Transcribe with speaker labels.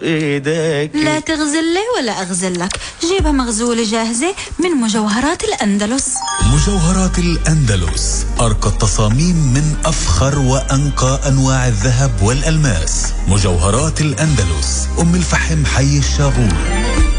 Speaker 1: ايدك.
Speaker 2: لا تغزل لي ولا أغزل لك، جيبها مغزولة جاهزة من مجوهرات الأندلس.
Speaker 3: مجوهرات الأندلس، أرقى التصاميم من أفخر وأنقى أنواع الذهب والألماس. مجوهرات الأندلس، أم الفحم، حي الشاغور.